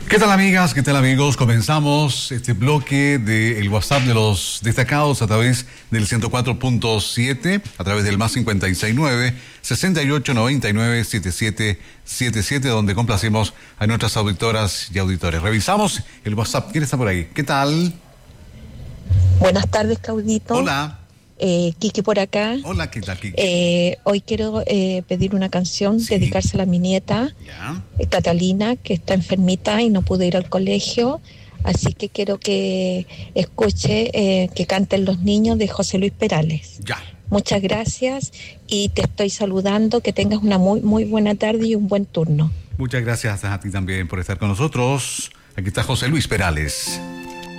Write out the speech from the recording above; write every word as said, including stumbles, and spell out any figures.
¿Qué tal, amigas? ¿Qué tal, amigos? Comenzamos este bloque del WhatsApp de los destacados a través del ciento cuatro punto siete, a través del más cincuenta y seis nueve, sesenta y ocho noventa y nueve, setenta y siete setenta y siete, donde complacemos a nuestras auditoras y auditores. Revisamos el WhatsApp. ¿Quién está por ahí? ¿Qué tal? Buenas tardes, Caudito. Hola. Eh, Kiki por acá. Hola, ¿qué tal, Kiki? Eh, hoy quiero eh, pedir una canción, Sí. dedicársela a mi nieta, Ya. eh, Catalina, que está enfermita y no pudo ir al colegio. Así que quiero que escuche, eh, que canten Los Niños de José Luis Perales. Ya. Muchas gracias y te estoy saludando. Que tengas una muy, muy buena tarde y un buen turno. Muchas gracias a ti también por estar con nosotros. Aquí está José Luis Perales.